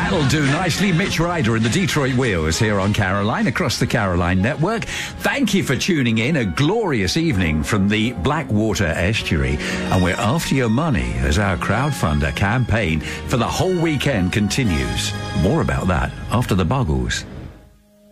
That'll do nicely. Mitch Ryder and the Detroit Wheels here on Caroline, across the Caroline Network. Thank you for tuning in. A glorious evening from the Blackwater Estuary. And we're after your money as our crowdfunder campaign for the whole weekend continues. More about that after the Buggles.